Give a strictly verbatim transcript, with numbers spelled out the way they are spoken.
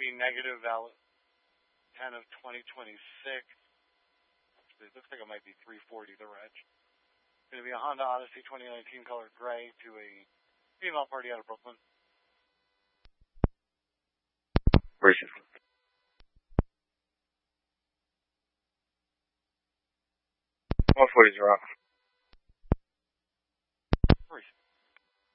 be negative valid ten of twenty twenty-six. It looks like it might be three forty, the reg. It's going to be a Honda Odyssey twenty nineteen colored gray to a female party out of Brooklyn. Where's it? one forty is off. Where is it?